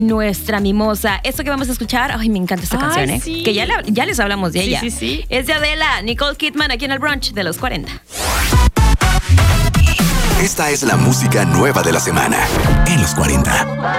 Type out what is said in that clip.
Nuestra mimosa. Esto que vamos a escuchar, ay, me encanta esta canción, ¿eh? Sí. Que ya les hablamos de ella. Sí. Es de Adela, Nicole Kidman, aquí en el brunch de los 40. Esta es la música nueva de la semana en los 40.